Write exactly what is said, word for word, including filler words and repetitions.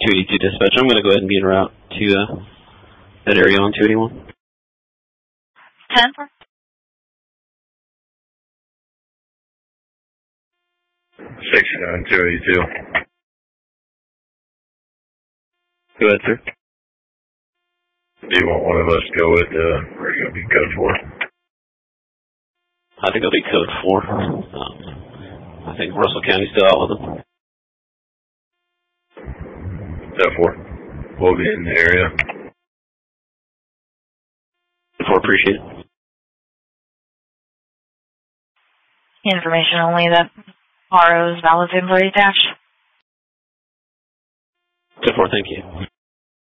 two eighty-two dispatch. I'm going to go ahead and be en route to uh, that area on two eighty-one. ten. sixty-nine, two eighty-two. Go ahead, sir. Do you want one of us to go with, uh, or are you going to be code four? I think I'll be code four. Um, I think Russell County's still out with them. Code four. We'll be in the area. Code four, appreciate it. Information only that R O's valid employee dash. Code four, thank you.